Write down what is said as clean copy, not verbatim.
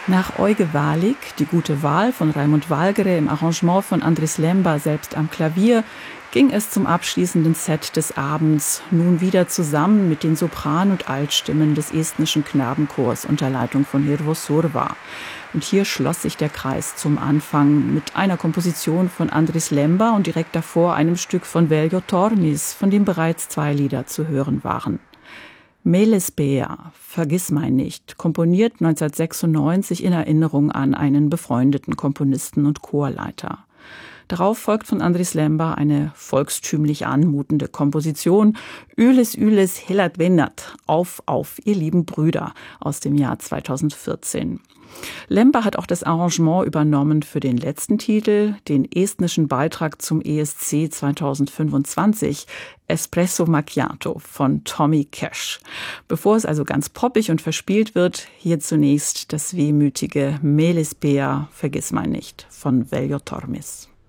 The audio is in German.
Nach Euge Walik, Die gute Wahl von Raimund Walgere im Arrangement von Andris Lemba selbst am Klavier, ging es zum abschließenden Set des Abends nun wieder zusammen mit den Sopran- und Altstimmen des estnischen Knabenchors unter Leitung von Hirvo Surva. Und hier schloss sich der Kreis zum Anfang mit einer Komposition von Andris Lemba und direkt davor einem Stück von Veljo Tormis, von dem bereits 2 Lieder zu hören waren. Melespea, Vergissmeinnicht, komponiert 1996 in Erinnerung an einen befreundeten Komponisten und Chorleiter. Darauf folgt von Andris Lemba eine volkstümlich anmutende Komposition, Yles Yles Helat Vennat, auf, ihr lieben Brüder, aus dem Jahr 2014. Lemba hat auch das Arrangement übernommen für den letzten Titel, den estnischen Beitrag zum ESC 2025, Espresso Macchiato von Tommy Cash. Bevor es also ganz poppig und verspielt wird, hier zunächst das wehmütige Melespea, Vergissmeinnicht von Veljo Tormis.